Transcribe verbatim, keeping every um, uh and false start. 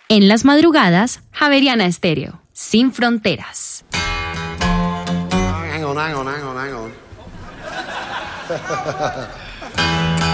En las madrugadas, Javeriana Estéreo, sin fronteras. Hang on, hang on, hang on, hang on.